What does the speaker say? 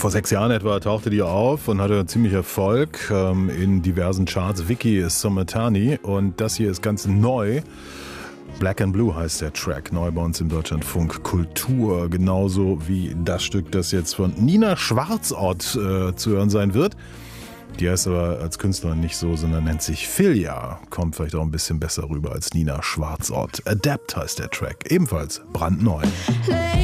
Vor 6 Jahren etwa tauchte die auf und hatte ziemlich Erfolg in diversen Charts. Vicky Sommertani, und das hier ist ganz neu. Black and Blue heißt der Track, neu bei uns im Deutschlandfunk Kultur. Genauso wie das Stück, das jetzt von Nina Schwarzort zu hören sein wird. Die heißt aber als Künstlerin nicht so, sondern nennt sich Filja. Kommt vielleicht auch ein bisschen besser rüber als Nina Schwarzort. Adapt heißt der Track, ebenfalls brandneu.